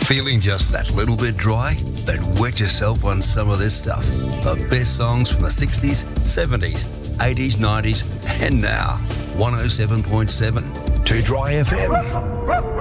Feeling just that little bit dry? Then wet yourself on some of this stuff. The best songs from the 60s, 70s, 80s, 90s, and now. 107.7 to Dry FM.